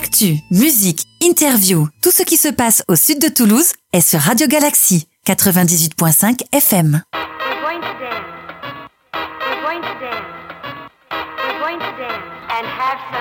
Actu, musique, interview, tout ce qui se passe au sud de Toulouse est sur Radio Galaxy 98.5 FM. We're going to dance. We're going to dance. We're going to dance and have some